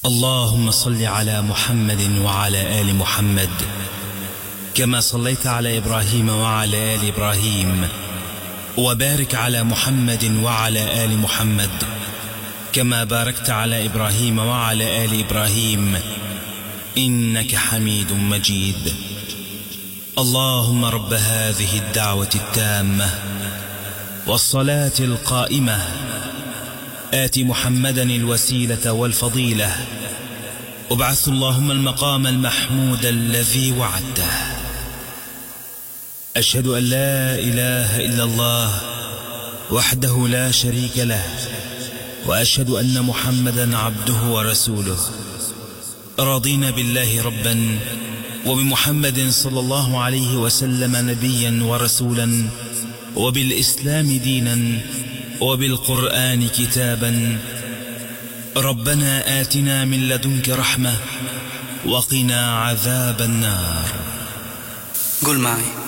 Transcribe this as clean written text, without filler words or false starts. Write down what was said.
اللهم صل على محمد وعلى آل محمد كما صليت على إبراهيم وعلى آل إبراهيم، وبارك على محمد وعلى آل محمد كما باركت على إبراهيم وعلى آل إبراهيم إنك حميد مجيد. اللهم رب هذه الدعوة التامة والصلاة القائمة آت محمدا الوسيلة والفضيلة، وابعث اللهم المقام المحمود الذي وعدته. أشهد أن لا إله إلا الله وحده لا شريك له، وأشهد أن محمدا عبده ورسوله. رضينا بالله ربا وبمحمد صلى الله عليه وسلم نبيا ورسولا، وبالإسلام دينا، وبالقرآن كتابا. ربنا آتنا من لدنك رحمة وقنا عذاب النار. قل معي: